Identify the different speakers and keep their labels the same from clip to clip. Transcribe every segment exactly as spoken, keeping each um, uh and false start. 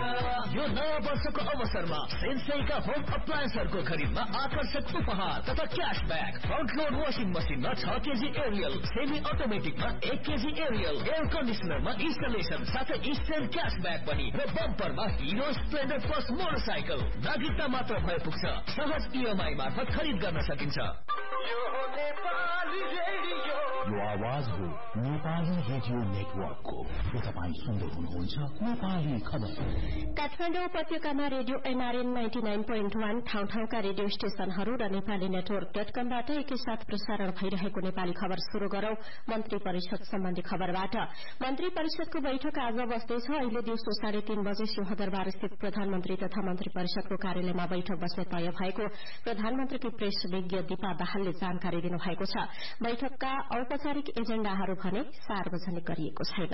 Speaker 1: यो नयाँ वर्षको अवसरमा सेन्सईका होम अप्लायन्सहरूको खरिदमा आकर्षक उपहार तथा क्याशब्याक। फ्रन्ट लोड वासिङ मसिनमा छ केजी एरियल, सेमी अटोमेटिकमा एक केजी एरियल, एयर कन्डिसनरमा इन्स्टलेसन साथै इन्स्टेन्ट क्याशब्याक पनि र बम्परमा हिरो स्प्लेन्डर प्लस मोटरसाइकल। नागरिकता मात्र भए पुग्छ। सहज इएमआई मार्फत खरिद गर्न सकिन्छ।
Speaker 2: यो आवाज हो नेपाली रेडियो नेटवर्कको। तपाईँ सुन्दै हुनुहुन्छ नेपाली खबर।
Speaker 3: काठमाडौँ उपत्यकामा radio NRN ninety nine point one ठाउँ ठाउँका रेडियो स्टेशनहरू र नेपाली नेटवर्क डट कमबाट एकैसाथ प्रसारण भइरहेको नेपाली खबर शुरू गरौं। मन्त्री परिषद सम्बन्धी खबरबाट। मन्त्री परिषदको बैठक आज बस्दैछ। अहिले दिउँसो साढे तीन बजे सिंहदरबार स्थित प्रधानमन्त्री तथा मन्त्री परिषदको कार्यालयमा बैठक बस्ने तय भएको प्रधानमन्त्रीकी प्रेस विज्ञ दीपा दाहालले जानकारी दिनुभएको छ। बैठकका औपचारिक एजेण्डाहरू भने सार्वजनिक गरिएको छैन।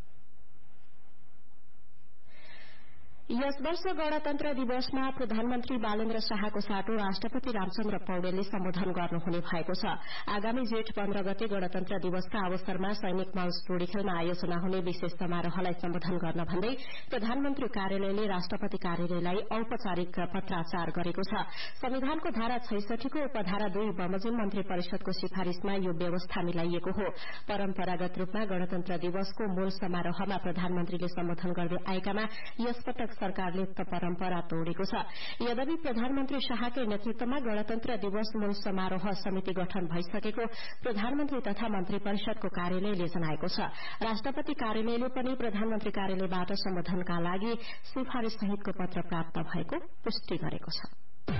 Speaker 3: यस वर्ष गणतन्त्र दिवसमा प्रधानमन्त्री बालेन्द्र शाहको साटो राष्ट्रपति रामचन्द्र पौडेलले सम्बोधन गर्नुहुने भएको छ। आगामी जेठ पन्ध्र गते गणतन्त्र दिवसका अवसरमा सैनिक मञ्च टोडीखेलमा आयोजना हुने विशेष समारोहलाई सम्बोधन गर्न भन्दै प्रधानमन्त्री कार्यालयले राष्ट्रपति कार्यालयलाई औपचारिक पत्राचार गरेको छ। संविधानको धारा छैसठीको उपधारा दुई बमोजिम मन्त्री परिषदको सिफारिशमा यो व्यवस्था मिलाइएको हो। परम्परागत रूपमा गणतन्त्र दिवसको मूल समारोहमा प्रधानमन्त्रीले सम्बोधन गर्दै आएकामा यसपटक सरकारले उक्त परम्परा तोडेको छ। यद्यपि प्रधानमन्त्री शाहकै नेतृत्वमा गणतन्त्र दिवस मूल समारोह समिति गठन भइसकेको प्रधानमन्त्री तथा मन्त्री परिषदको कार्यालयले जनाएको छ। राष्ट्रपति कार्यालयले पनि प्रधानमन्त्री कार्यालयबाट सम्बोधनका लागि सिफारिश सहितको पत्र प्राप्त भएको पुष्टि गरेको छ।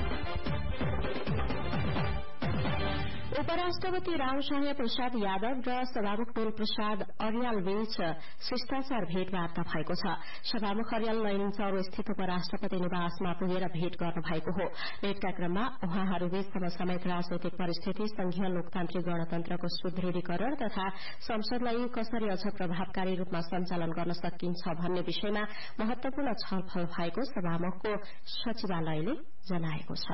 Speaker 3: उपराष्ट्रपति रामशाह प्रसाद यादव र सभामुख टोल प्रसाद अर्याल बीच शिष्टाचार भेटवार्ता भएको छ। सभामुख अर्याल लैनिङ स्थित उपराष्ट्रपति निवासमा पुगेर भेट गर्नुभएको हो। भेटका क्रममा उहाँहरूबीच समसामयिक राजनैतिक परिस्थिति, संघीय लोकतान्त्रिक गणतन्त्रको सुदृढीकरण तथा संसदलाई कसरी अझ प्रभावकारी रूपमा सञ्चालन गर्न सकिन्छ भन्ने विषयमा महत्वपूर्ण छलफल भएको सभामुखको सचिवालयले जनाएको छ।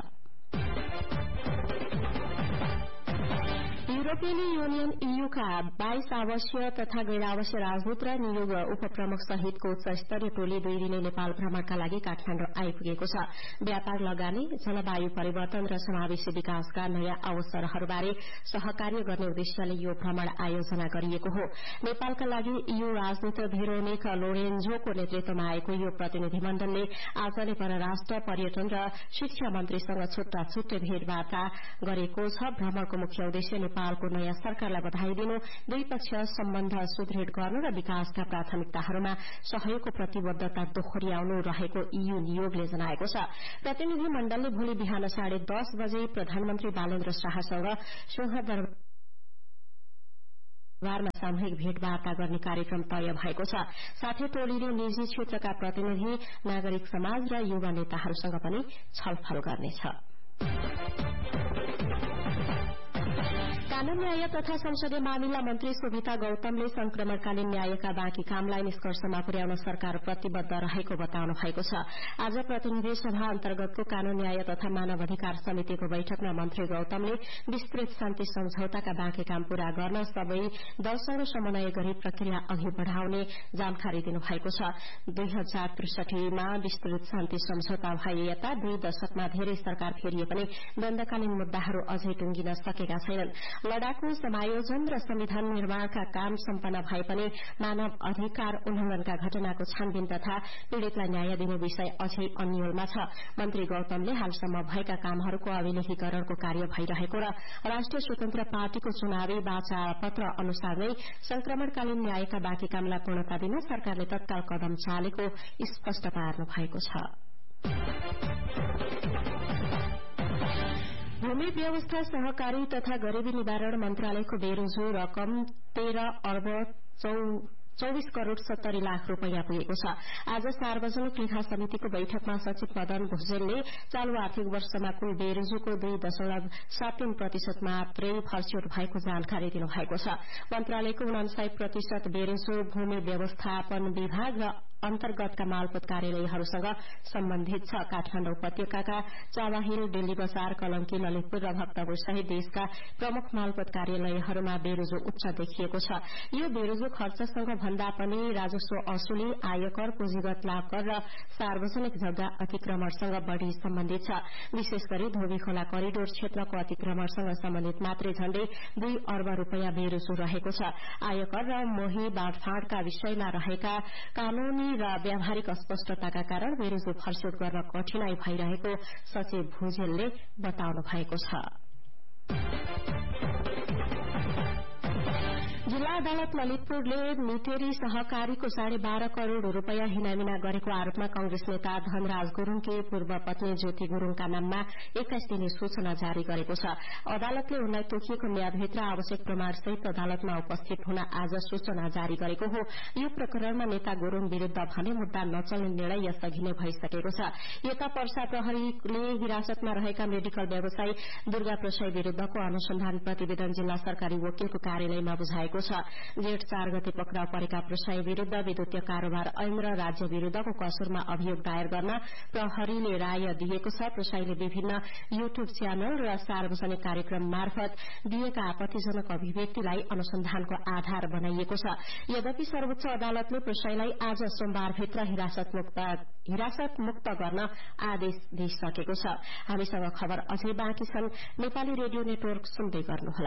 Speaker 3: युरोपियन युनियन ईयूका बाइस आवासीय तथा गैर आवासीय राजदूत र नियोग उपप्रमुख सहितको उच्च स्तरीय टोली दुई दिने नेपाल भ्रमणका लागि काठमाडौँ आइपुगेको छ। व्यापार लगानी, जलवायु परिवर्तन र समावेशी विकासका नयाँ अवसरहरूबारे सहकार्य गर्ने उद्देश्यले यो भ्रमण आयोजना गरिएको हो। नेपालका लागि ईयू राजदूत भेरोनिक लोरेन्जोको नेतृत्वमा आएको यो प्रतिनिधि मण्डलले आज नै परराष्ट्र, पर्यटन र शिक्षा मन्त्रीसँग छुट्टा छुट्टै भेटवार्ता गरेको छ। भ्रमणको मुख्य उद्देश्य नेपालको नयाँ सरकारलाई बधाई दिनु, द्विपक्षीय सम्बन्ध सुदृढ गर्नु र विकासका प्राथमिकताहरूमा सहयोगको प्रतिबद्धता दोहोर्याउनु रहेको ईयू नियोगले जनाएको छ। प्रतिनिधि मण्डलले भोलि बिहान साढे दस बजे प्रधानमन्त्री बालेन्द्र शाहसँग सिंहदरबारमा सामूहिक भेटवार्ता गर्ने कार्यक्रम तय भएको छ। साथै टोलीले निजी क्षेत्रका प्रतिनिधि, नागरिक समाज र युवा नेताहरूसँग पनि छलफल गर्नेछ। कानून न्याय तथा संसदीय मामिला मन्त्री सुभिता गौतमले संक्रमणकालीन न्यायका बाँकी कामलाई निष्कर्षमा पुर्याउन सरकार प्रतिबद्ध रहेको बताउनु भएको छ। आज प्रतिनिधि सभा अन्तर्गतको कानून न्याय तथा मानव अधिकार समितिको बैठकमा मन्त्री गौतमले विस्तृत शान्ति सम्झौताका बाँकी काम पूरा गर्न सबै दलसँग समन्वय गरी प्रक्रिया अघि बढ़ाउने जानकारी दिनुभएको छ। दुई हजार त्रिसठीमा विस्तृत शान्ति सम्झौता भए यता दुई दशकमा धेरै सरकार फेरिए पनि द्वन्द्वकालीन मुद्दाहरू अझै टुंगिन सकेका छैनन्। लडाकु समायोजन र संविधान निर्माणका काम सम्पन्न भए पनि मानव अधिकार उल्लंघनका घटनाको छानबिन तथा पीड़ितलाई न्याय दिने विषय अझै अन्यलमा छ। मन्त्री गौतमले हालसम्म भएका कामहरूको अभिलेखीकरणको कार्य भइरहेको र राष्ट्रिय स्वतन्त्र पार्टीको चुनावी वाचा पत्र अनुसार नै संक्रमणकालीन न्यायका बाँकी कामलाई पूर्णता दिन सरकारले तत्काल कदम चालेको स्पष्ट पार्नु भएको छ। भूमि व्यवस्था, सहकारी तथा गरीबी निवारण मन्त्रालयको बेरोजु रकम तेह्र अर्ब चौविस करोड़ सत्तरी लाख रूपियाँ पुगेको छ। आज सार्वजनिक लेखा समितिको बैठकमा सचिव मदन भुजेलले चालू आर्थिक वर्षमा कुल बेरोजुको दुई दशमलव सात तीन प्रतिशत मात्रै फर्स्यौट भएको जानकारी दिनुभएको छ। मन्त्रालयको उनासय प्रतिशत बेरोजु भूमि व्यवस्थापन विभाग र अन्तर्गतका मालपोत कार्यालयहरूसँग सम्बन्धित छ। काठमाडौँ उपत्यकाका चावाहिल, दिल्ली बजार, कलंकी, ललितपुर र भक्तपुर सहित देशका प्रमुख मालपोत कार्यालयहरूमा बेरोजो उच्च देखिएको छ। यो बेरोजो खर्चसँग भन्दा पनि राजस्व असुली, आयकर, पुँजीगत लाभ कर र सार्वजनिक जग्गा अतिक्रमणसँग बढ़ी सम्बन्धित छ। विशेष गरी धोबी खोला करिडोर क्षेत्रको अतिक्रमणसँग सम्बन्धित मात्रै झण्डै दुई अर्ब रूपियाँ बेरोजो रहेको छ। आयकर र मोही बाँडफाँडका विषयमा रहेका कानूनी र व्यावहारिक अस्पष्टताका कारण बेरोजो फर्स्यौट गर्न कठिनाई भइरहेको सचिव भुजेलले बताउनु भएको छ। जिल्ला अदालत ललितपुरले मितेरी सहकारीको साढे बाह्र करोड़ रूपियाँ हिनामिना गरेको आरोपमा कंग्रेस नेता धनराज गुरूङकी पूर्व पत्नी ज्योति गुरूङका नाममा एक्काइस दिने सूचना जारी गरेको छ। अदालतले उनलाई तोकिएको म्यादभित्र आवश्यक प्रमाणसहित अदालतमा उपस्थित हुन आज सूचना जारी गरेको हो। यो प्रकरणमा नेता गुरूङ विरूद्ध भने मुद्दा नचल्ने निर्णय यसअघि नै भइसकेको छ। यता पर्सा प्रहरीले हिरासतमा रहेका मेडिकल व्यवसायी दुर्गा प्रसाई विरूद्धको अनुसन्धान प्रतिवेदन जिल्ला सरकारी वकिलको कार्यालयमा बुझाएको छ। जेठ चार गते पक्राउ परेका प्रसाई विरूद्ध विद्युतीय कारोबार ऐन र राज्य विरूद्धको कसुरमा अभियोग दायर गर्न प्रहरीले राय दिएको छ। प्रसाईले विभिन्न युट्युब च्यानल र सार्वजनिक कार्यक्रम मार्फत दिएका आपत्तिजनक अभिव्यक्तिलाई अनुसन्धानको आधार बनाइएको छ। यद्यपि सर्वोच्च अदालतले प्रसाईलाई आज सोमबारभित्र हिरासत मुक्त गर्न आदेश दिइसकेको छ। हामीसँग खबर अझै बाँकी छन्। नेपाली रेडियो नेटवर्क सुन्दै गर्नुहोला।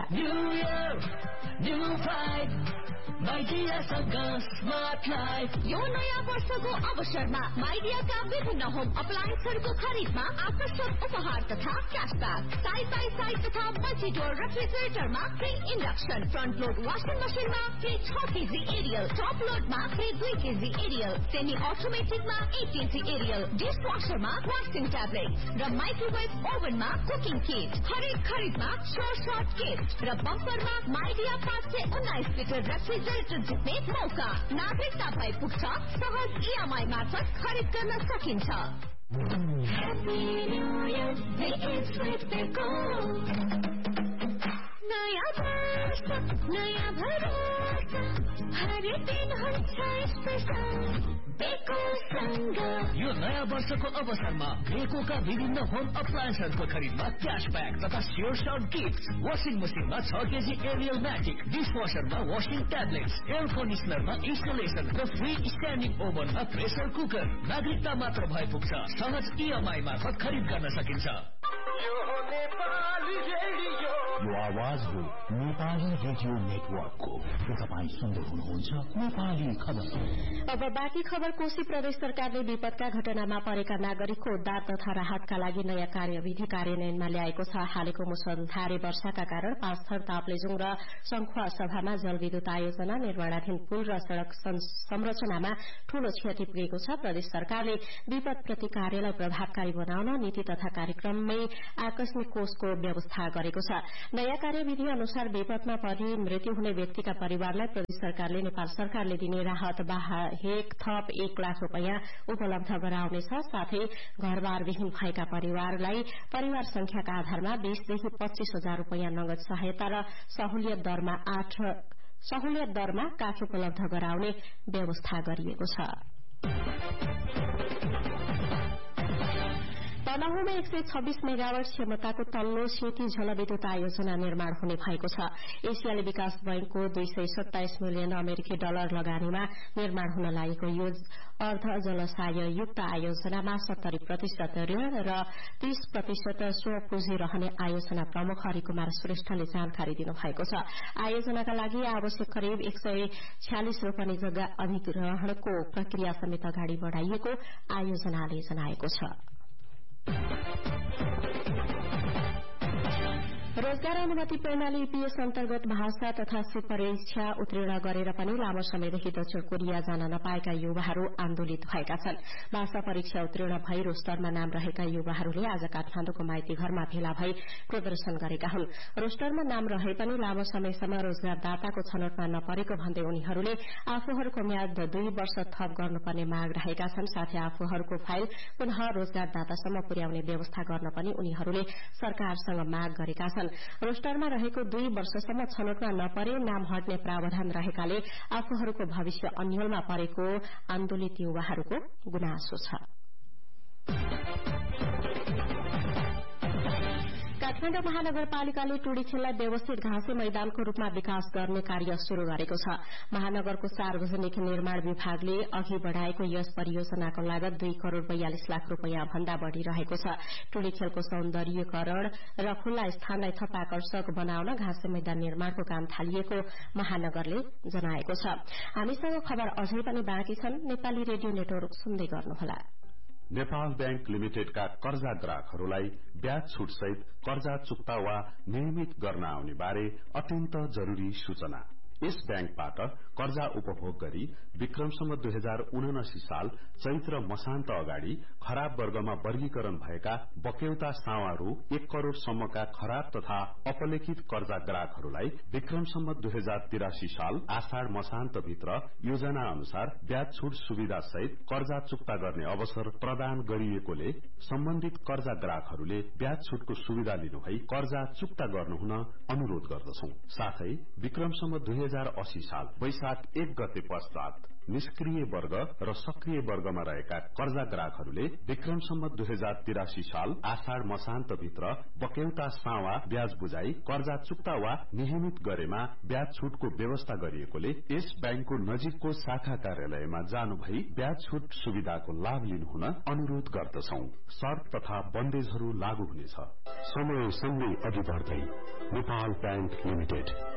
Speaker 4: यो नयाँ वर्षको अवसरमा माइडियाका विभिन्न होम अप्लायन्सहरूको खरिदमा आकर्षक उपहार तथा क्याशब्याक, साइड बाई साइड तथा multi door रेफ्रिजरेटरमा free induction, front load washing मसिनमा फ्री छ केजी एरियल, टप लोडमा फ्री दुई केजी एरियल, सेमी अटोमेटिकमा एक KG Ariel, dish वासरमा washing tablet र माइक्रोवेभ ओभनमा कुकिङ किट। हरेक खरिदमा शोर सर्ट गिफ्ट र बम्परमा माइडिया पाँच सय उन्नाइस लिटर रेफ्रिजरेटर जित्ने मौका। नागरिकता भए पुग्छ, सहज ईएमआई मार्फत खरिद गर्न सकिन्छ। नयाँ वर्ष, नयाँ भरोसा, हरेक दिन हुन्छ स्पेशल बेकोसँग।
Speaker 1: यो नयाँ वर्षको अवसरमा बेकोका विभिन्न होम अप्लायन्सहरूको खरिदमा क्याशब्याक तथा स्योर सर्ट गिफ्ट। वासिङ मसिनमा छ KG Ariel म्याटिक, dish वासरमा washing tablets, air कन्डिसनरमा installation र फ्री स्ट्यान्डिङ ओभनमा प्रेसर कुकर। नागरिकता मात्र भए पुग्छ, सहज ईएमआई मार्फत खरिद गर्न सकिन्छ।
Speaker 2: यो आवाज हो नेपाली रेडियो नेटवर्कको। तपाईँ सुन्दै हुनुहुन्छ नेपाली खबर।
Speaker 3: अब बाँकी खबर। कोशी प्रदेश सरकारले विपदका घटनामा परेका नागरिकको उद्धार तथा राहतका लागि नयाँ कार्यविधि कार्यान्वयनमा ल्याएको छ। हालैको मुसलधारे वर्षाका कारण पाँचथर, ताप्लेजुङ र संखुवा सभामा जलविद्युत आयोजना, निर्माणाधीन पुल र सड़क संरचनामा ठूलो क्षति पुगेको छ। प्रदेश सरकारले विपदप्रति कार्यलाई प्रभावकारी बनाउन नीति तथा कार्यक्रममै आकस्मिक कोषको व्यवस्था गरेको छ। नयाँ कार्यविधि अनुसार विपदमा परि मृत्यु हुने व्यक्तिका परिवारलाई प्रदेश सरकारले नेपाल सरकारले दिने राहत बाहेक थप एक लाख रूपियाँ उपलब्ध गराउनेछ। साथै घरबारविहीन भएका परिवारलाई परिवार संख्याका आधारमा बीसदेखि पच्चीस हजार रूपियाँ नगद सहायता र सहुलियत दरमा आठ सहुलियत दरमा काठ उपलब्ध गराउने व्यवस्था गरिएको छ। तनहुँमा एक सय छब्बीस मेगावाट क्षमताको तल्लो सेती जलविद्युत आयोजना निर्माण हुने भएको छ। एसियाली विकास बैंकको दुई सय सत्ताइस मिलियन अमेरिकी डलर लगानीमा निर्माण हुन लागेको यो अर्ध जलसाययुक्त आयोजनामा सत्तरी प्रतिशत ऋण र तीस प्रतिशत स्वपुँजी रहने आयोजना प्रमुख हरिकुमार श्रेष्ठले जानकारी दिनुभएको छ। आयोजनाका लागि आवश्यक करिब एक सय छ्यालिस रोपनी जग्गा अधिग्रहणको प्रक्रिया समेत अगाडि बढ़ाइएको आयोजनाले जनाएको छ। रोजगार अनुमति प्रणाली ईपीएस अन्तर्गत भाषा तथा सिप परीक्षा उत्तीर्ण गरेर पनि लामो समयदेखि दक्षिण कोरिया जान नपाएका युवाहरू आन्दोलित भएका छन्। भाषा परीक्षा उत्तीर्ण भई रोस्टरमा नाम रहेका युवाहरूले आज काठमाडौँको माइती घरमा भेला भई प्रदर्शन गरेका हुन्। रोस्टरमा नाम रहे पनि लामो समयसम्म रोजगारदाताको छनौटमा नपरेको भन्दै उनीहरूले आफूहरूको म्याद दुई वर्ष थप गर्नुपर्ने माग राखेका छन्। साथै आफूहरूको फाइल पुनः रोजगारदातासम्म पुर्याउने व्यवस्था गर्न पनि उनीहरूले सरकारसँग माग गरेका छन्। रोस्टरमा रहेको दुई वर्षसम्म छनौटमा नपरे नाम हट्ने प्रावधान रहेकाले आफूहरूको भविष्य अन्यलमा परेको आन्दोलित युवाहरूको गुनासो छ। काठमाडौँ महानगरपालिकाले टुडीखेललाई व्यवस्थित घाँसे मैदानको रूपमा विकास गर्ने कार्य शुरू गरेको छ। महानगरको सार्वजनिक निर्माण विभागले अघि बढ़ाएको यस परियोजनाको लागत दुई करोड़ बयालिस लाख रूपियाँ भन्दा बढ़ी रहेको छ। टुडीखेलको सौन्दर्यीकरण र खुल्ला स्थानलाई थप आकर्षक बनाउन घाँसे मैदान निर्माणको काम थालिएको महानगरले जनाएको छ। हामीसँग खबर अझै पनि बाँकी छन्। नेपाली रेडियो नेटवर्क सुन्दै गर्नुहोला।
Speaker 5: नेपाल बैंक लिमिटेडका कर्जा ग्राहकहरूलाई ब्याज छूट सहित कर्जा चुक्ता वा नियमित गर्न आउने बारे अत्यन्त जरूरी सूचना। यस बैंकबाट कर्जा उपभोग गरी विक्रमसम्म दुई हजार उनासी साल चैत्र मसान्त अगाडि खराब वर्गमा वर्गीकरण भएका बक्यौता सावा रु एक करोड़ सम्मका खराब तथा अपलेखित कर्जा ग्राहकहरूलाई विक्रमसम्म दुई हजार तिरासी साल आषाढ़ मसान्त भित्र योजना अनुसार ब्याज छूट सुविधा सहित कर्जा चुक्ता गर्ने अवसर प्रदान गरिएकोले सम्बन्धित कर्जा ग्राहकहरूले ब्याज छूटको सुविधा लिनुभई कर्जा चुक्ता गर्नुहुन अनुरोध गर्दछौं। साथै विक्रमसम्म दुई हजार अस्सी साल वैशाख एक गते पश्चात निष्क्रिय वर्ग र सक्रिय वर्गमा रहेका कर्जा ग्राहकहरूले विक्रमसम्म दुई हजार तिरासी साल आषाढ़ मसान्त भित्र बक्यौता सावा ब्याज बुझाई कर्जा चुक्ता वा नियमित गरेमा ब्याज छूटको व्यवस्था गरिएकोले यस बैंकको नजिकको शाखा कार्यालयमा जानु भई ब्याज छूट सुविधाको लाभ लिनुहुन अनुरोध गर्दछौं। शर्त तथा बन्देजहरू लागू हुनेछ।
Speaker 2: समय सँगै अघि बढ्दै नेपाल बैंक लिमिटेड